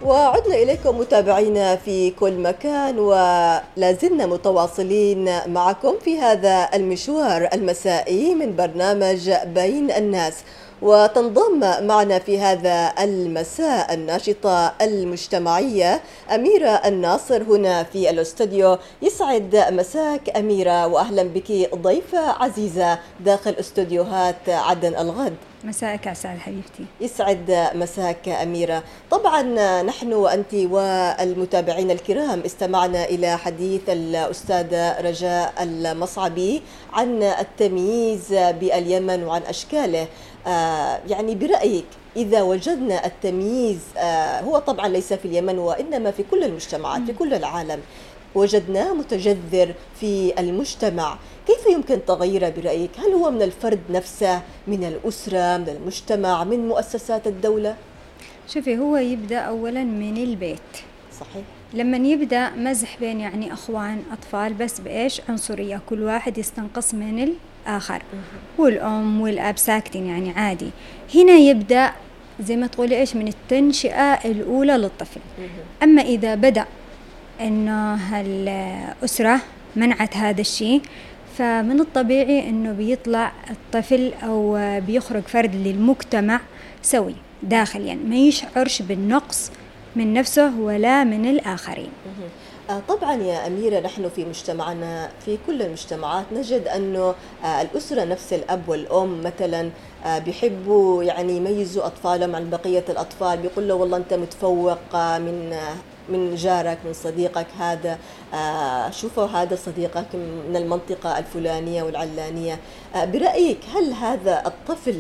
وعدنا إليكم متابعينا في كل مكان، ولازلنا متواصلين معكم في هذا المشوار المسائي من برنامج بين الناس. وتنضم معنا في هذا المساء الناشطة المجتمعية أميرة الناصر هنا في الاستوديو. يسعد مساك أميرة، وأهلا بك ضيفة عزيزة داخل استوديوهات عدن الغد. مساءك أسعد حبيبتي. يسعد مساك أميرة. طبعا نحن وأنت والمتابعين الكرام استمعنا إلى حديث الأستاذة رجاء المصعبي عن التمييز باليمن وعن أشكاله. يعني برأيك إذا وجدنا التمييز، هو طبعا ليس في اليمن وإنما في كل المجتمعات في كل العالم، وجدناه متجذر في المجتمع، كيف يمكن تغييره برأيك؟ هل هو من الفرد نفسه، من الأسرة، من المجتمع، من مؤسسات الدولة؟ شوفي، هو يبدأ أولا من البيت. صحيح. لما يبدأ مزح بين يعني أخوان أطفال بس بإيش؟ عنصرية، كل واحد يستنقص من الآخر، والأم والأب ساكتين يعني عادي. هنا يبدأ زي ما تقولي إيش، من التنشئة الأولى للطفل. أما إذا بدأ إنه الأسرة منعت هذا الشيء، فمن الطبيعي إنه بيطلع الطفل أو بيخرج فرد للمجتمع سوي داخليا، يعني ما يشعرش بالنقص من نفسه ولا من الآخرين. طبعا يا أميرة، نحن في مجتمعنا في كل المجتمعات نجد أنه الأسرة نفس الأب والأم مثلا بيحبوا يعني يميزوا أطفالهم عن بقية الأطفال، بيقول له والله أنت متفوق من جارك، من صديقك هذا، شوفوا هذا صديقك من المنطقة الفلانية والعلانية. برأيك هل هذا الطفل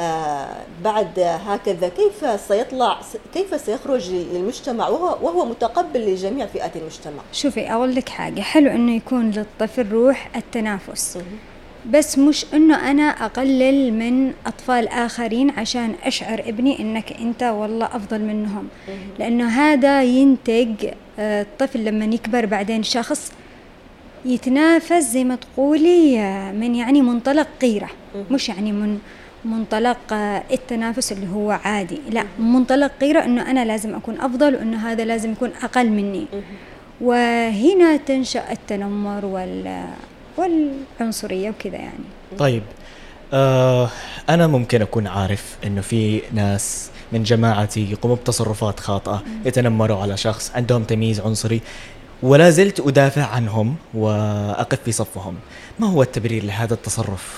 بعد هكذا كيف سيخرج للمجتمع وهو متقبل لجميع فئات المجتمع؟ شوفي، أقول لك حاجة، حلو إنه يكون للطفل روح التنافس، بس مش إنه أنا أقلل من أطفال آخرين عشان أشعر ابني إنك أنت والله أفضل منهم، لأنه هذا ينتج الطفل لما يكبر بعدين شخص يتنافس زي ما تقولي من يعني منطلق غيرة، مش يعني من منطلق التنافس اللي هو عادي، لا، منطلق غيره إنه أنا لازم أكون أفضل وإنه هذا لازم يكون أقل مني. وهنا تنشأ التنمر والعنصرية وكذا يعني. طيب، أنا ممكن أكون عارف إنه في ناس من جماعتي يقوموا بتصرفات خاطئة، يتنمروا على شخص، عندهم تمييز عنصري، ولا زلت أدافع عنهم وأقف في صفهم. ما هو التبرير لهذا التصرف؟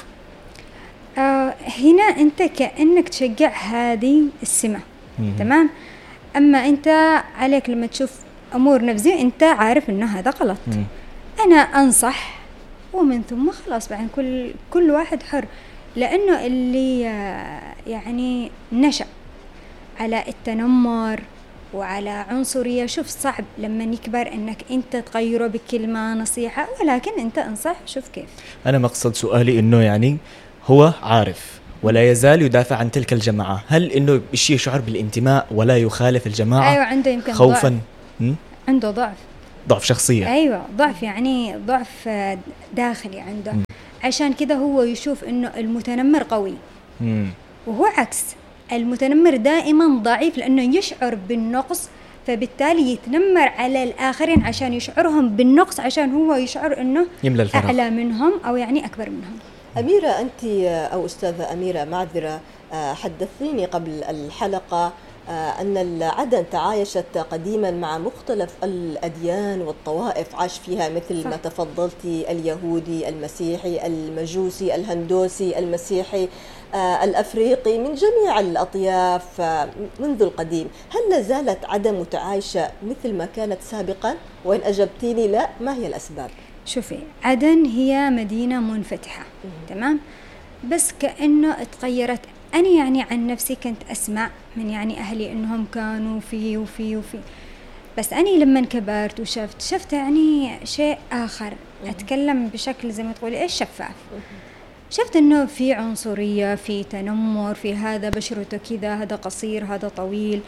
هنا أنت كأنك تشجع هذه السمة، تمام؟ أما أنت عليك لما تشوف أمور نفسية أنت عارف إنه هذا غلط. أنا أنصح، ومن ثم خلاص بعد كل واحد حر، لأنه اللي يعني نشأ على التنمر وعلى عنصرية، شوف صعب لما يكبر إنك أنت تغيره بكلمة نصيحة، ولكن أنت أنصح. شوف كيف أنا مقصد سؤالي إنه يعني هو عارف ولا يزال يدافع عن تلك الجماعة، هل إنه الشيء يشعر بالانتماء ولا يخالف الجماعة؟ أيوة، عنده يمكن خوفا عنده ضعف شخصية. أيوة، ضعف يعني ضعف داخلي عنده. عشان كده هو يشوف إنه المتنمر قوي، وهو عكس، المتنمر دائما ضعيف لأنه يشعر بالنقص، فبالتالي يتنمر على الآخرين عشان يشعرهم بالنقص، عشان هو يشعر إنه أعلى منهم أو يعني أكبر منهم. أميرة، أنت أو أستاذة أميرة معذرة، حدثيني قبل الحلقة أن عدن تعايشت قديما مع مختلف الأديان والطوائف، عاش فيها مثل ما تفضلتي اليهودي، المسيحي، المجوسي، الهندوسي، المسيحي، الأفريقي، من جميع الأطياف منذ القديم. هل لازالت عدن متعايشة مثل ما كانت سابقا؟ وإن أجبتيني لا، ما هي الأسباب؟ شوفي، عدن هي مدينة منفتحة، تمام، بس كأنه اتغيرت. أنا يعني عن نفسي كنت أسمع من يعني أهلي إنهم كانوا فيه وفيه وفيه، بس أنا لما كبرت وشفت يعني شيء آخر، أتكلم بشكل زي ما تقولي إيش شفاف. شفت إنه في عنصرية، في تنمر، في هذا بشرته كذا، هذا قصير، هذا طويل،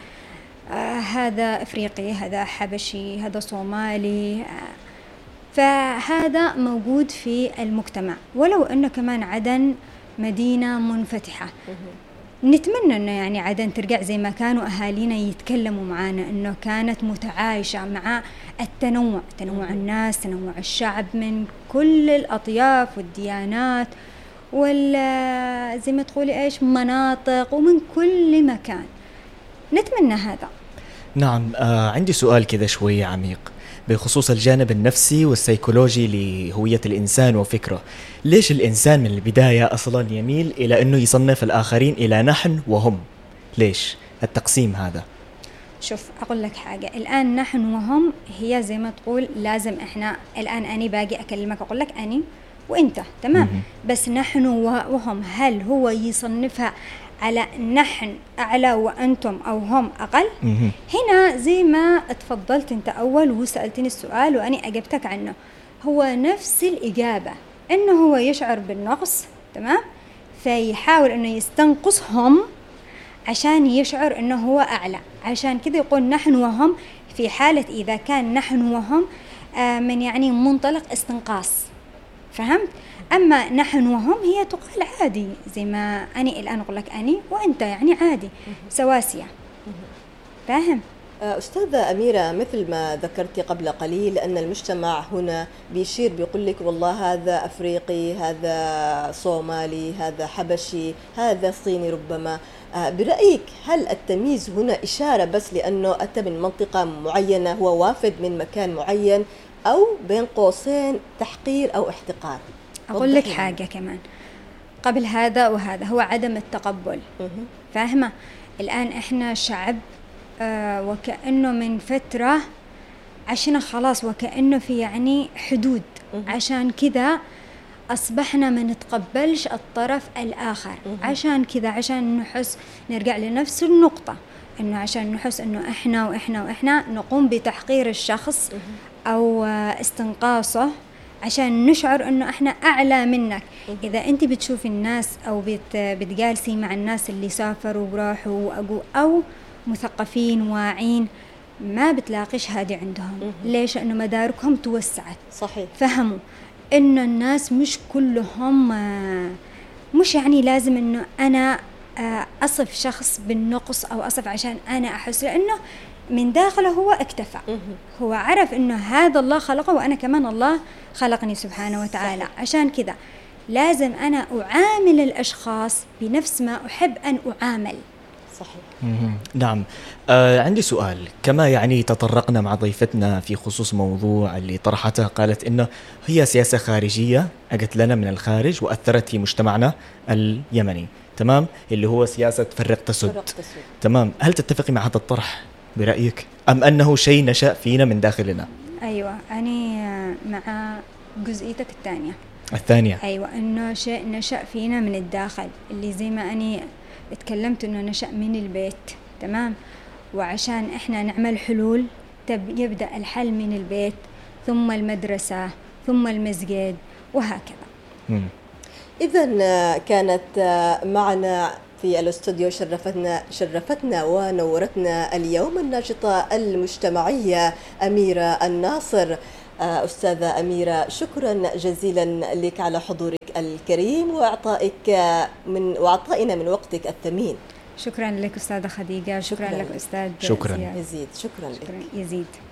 هذا أفريقي، هذا حبشي، هذا صومالي، فهذا موجود في المجتمع. ولو أنه كمان عدن مدينة منفتحة، نتمنى انه يعني عدن ترجع زي ما كانوا اهالينا يتكلموا معانا، انه كانت متعايشة مع التنوع، تنوع الناس، تنوع الشعب من كل الاطياف والديانات زي ما تقولي ايش مناطق ومن كل مكان. نتمنى هذا. نعم. عندي سؤال كذا شوية عميق بخصوص الجانب النفسي والسيكولوجي لهوية الإنسان وفكره. ليش الإنسان من البداية أصلا يميل إلى أنه يصنف الآخرين إلى نحن وهم؟ ليش التقسيم هذا؟ شوف أقول لك حاجة، الآن نحن وهم هي زي ما تقول لازم إحنا الآن أني باقي أكلمك أقول لك أني وإنت، تمام؟ بس نحن وهم، هل هو يصنفها على نحن أعلى وأنتم أو هم أقل؟ هنا زي ما تفضلت أنت أول وسألتني السؤال وأني أجبتك عنه، هو نفس الإجابة، إنه هو يشعر بالنقص، تمام؟ فيحاول إنه يستنقصهم عشان يشعر إنه هو أعلى، عشان كده يقول نحن وهم في حالة إذا كان نحن وهم من يعني منطلق استنقاص، فهمت؟ أما نحن وهم هي تقال عادي، زي ما أني الآن أقول لك أني وأنت، يعني عادي سواسية، فاهم؟ أستاذة أميرة، مثل ما ذكرتي قبل قليل أن المجتمع هنا بيشير بيقول لك والله هذا أفريقي، هذا صومالي، هذا حبشي، هذا صيني ربما. برأيك هل التمييز هنا إشارة بس لأنه أتى من منطقة معينة، هو وافد من مكان معين، أو بين قوسين تحقير أو احتقار؟ أقول لك حاجة كمان قبل هذا وهذا، هو عدم التقبل، فاهمة؟ الآن إحنا شعب وكأنه من فترة عشنا خلاص وكأنه في يعني حدود، عشان كذا أصبحنا ما نتقبلش الطرف الآخر، عشان كذا عشان نحس نرجع لنفس النقطة، إنه عشان نحس إنه إحنا وإحنا وإحنا نقوم بتحقير الشخص أو استنقاصه، عشان نشعر إنه إحنا أعلى منك. إذا أنت بتشوفي الناس أو بتجالسي مع الناس اللي سافروا وراحوا أو مثقفين واعين، ما بتلاقيش هذه عندهم. ليش؟ إنه مداركهم توسعت، صحيح، فهموا إنه الناس مش كلهم مش يعني لازم إنه أنا أصف شخص بالنقص أو أصف عشان أنا أحس، لأنه من داخله هو اكتفى، هو عرف إنه هذا الله خلقه وأنا كمان الله خلقني سبحانه وتعالى. عشان كذا لازم أنا أعامل الأشخاص بنفس ما أحب أن أعامل. صحيح. نعم. عندي سؤال، كما يعني تطرقنا مع ضيفتنا في خصوص موضوع اللي طرحته، قالت إنه هي سياسة خارجية أجت لنا من الخارج وأثرت في مجتمعنا اليمني، تمام، اللي هو سياسة فرق تسد. تمام، هل تتفقي مع هذا الطرح برأيك أم أنه شيء نشأ فينا من داخلنا؟ أيوة، أنا مع جزئيتك الثانية. أيوة، إنه شيء نشأ فينا من الداخل، اللي زي ما أني اتكلمت إنه نشأ من البيت، تمام، وعشان إحنا نعمل حلول يبدأ الحل من البيت ثم المدرسة ثم المسجد وهكذا. إذن كانت معنا في الاستوديو شرفتنا ونورتنا اليوم الناشطة المجتمعية أميرة الناصر. أستاذة أميرة، شكرا جزيلا لك على حضورك الكريم وعطائنا من وقتك الثمين. شكرا لك أستاذة خديجة. شكرا لك أستاذ شكرا يزيد. شكرا لك يزيد.